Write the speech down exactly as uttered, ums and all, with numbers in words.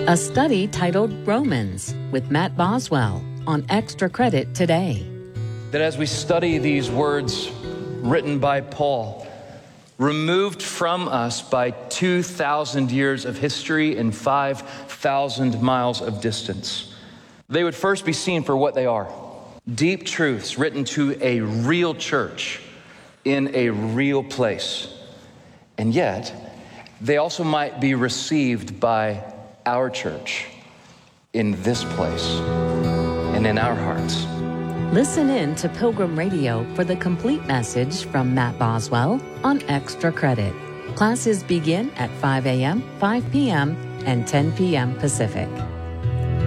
A study titled Romans with Matt Boswell on Extra Credit today. That as we study these words written by Paul, removed from us by two thousand years of history and five thousand miles of distance, they would first be seen for what they are. Deep truths written to a real church in a real place. And yet, they also might be received by our church in this place and in our hearts. Listen in to Pilgrim Radio for the complete message from Matt Boswell on Extra Credit. Classes begin at five a.m., five p.m., and ten p.m. Pacific.